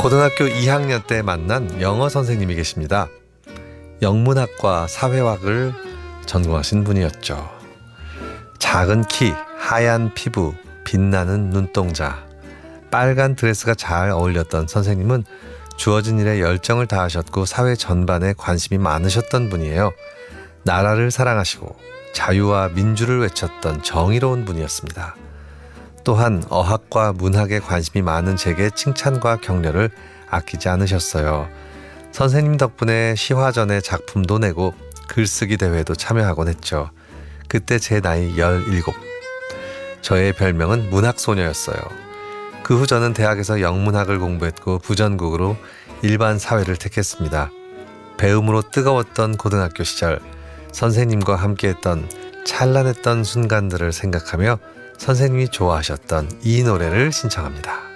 고등학교 2학년 때 만난 영어 선생님이 계십니다. 영문학과 사회학을 전공하신 분이었죠. 작은 키, 하얀 피부, 빛나는 눈동자, 빨간 드레스가 잘 어울렸던 선생님은 주어진 일에 열정을 다하셨고 사회 전반에 관심이 많으셨던 분이에요. 나라를 사랑하시고 자유와 민주를 외쳤던 정의로운 분이었습니다. 또한 어학과 문학에 관심이 많은 제게 칭찬과 격려를 아끼지 않으셨어요. 선생님 덕분에 시화전에 작품도 내고 글쓰기 대회도 참여하곤 했죠. 그때 제 나이 17. 저의 별명은 문학소녀였어요. 그 후 저는 대학에서 영문학을 공부했고 부전국으로 일반 사회를 택했습니다. 배움으로 뜨거웠던 고등학교 시절, 선생님과 함께했던 찬란했던 순간들을 생각하며 선생님이 좋아하셨던 이 노래를 신청합니다.